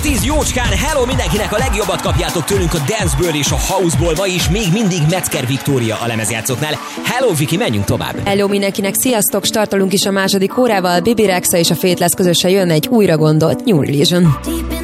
10 jócskán, hello mindenkinek, a legjobbat kapjátok tőlünk a danceből és a houseból, ma is még mindig Metzger Viktória a lemezjátszóknál. Hello Viki, menjünk tovább. Hello mindenkinek, sziasztok, startolunk is a második órával, Bibi Rexa és a Faithless közösen jön egy újra gondolt New Religion.